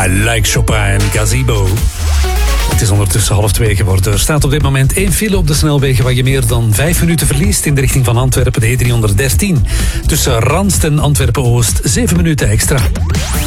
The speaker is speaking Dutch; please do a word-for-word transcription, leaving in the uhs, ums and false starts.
I like Chopin, Gazebo. Het is ondertussen half twee geworden. Er staat op dit moment één file op de snelwegen waar je meer dan vijf minuten verliest in de richting van Antwerpen, de E driehonderddertien. Tussen Randst en Antwerpen-Oost, zeven minuten extra.